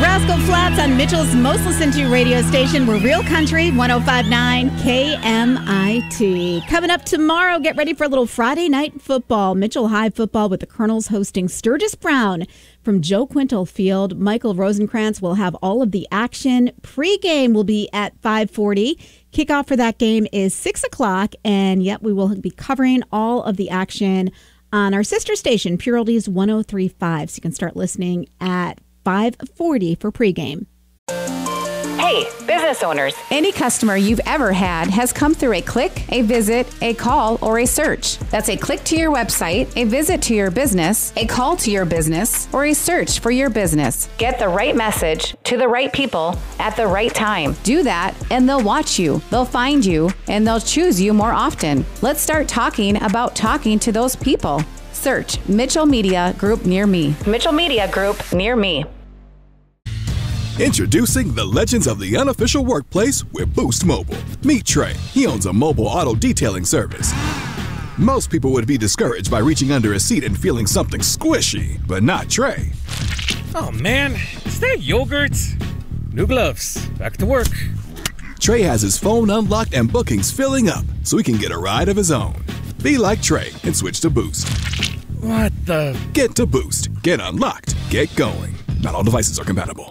Rascal Flatts on Mitchell's most listened to radio station. We're Real Country 105.9 KMIT. Coming up tomorrow, get ready for a little Friday night football. Mitchell High football with the Colonels hosting Sturgis Brown from Joe Quintal Field. Michael Rosenkrantz will have all of the action. Pre-game will be at 5:40. Kickoff for that game is 6 o'clock. And yet we will be covering all of the action on our sister station, Pure Oldies 103.5. So you can start listening at 5:40 for pregame. Hey, business owners. Any customer you've ever had has come through a click, a visit, a call, or a search. That's a click to your website, a visit to your business, a call to your business, or a search for your business. Get the right message to the right people at the right time. Do that, and they'll watch you, they'll find you, and they'll choose you more often. Let's start talking about talking to those people. Search Mitchell Media Group near me. Mitchell Media Group near me. Introducing the legends of the unofficial workplace with Boost Mobile. Meet Trey. He owns a mobile auto detailing service. Most people would be discouraged by reaching under a seat and feeling something squishy, but not Trey. Oh man, is that yogurt? New gloves. Back to work. Trey has his phone unlocked and bookings filling up so he can get a ride of his own. Be like Trey and switch to Boost. What the? Get to Boost. Get unlocked. Get going. Not all devices are compatible.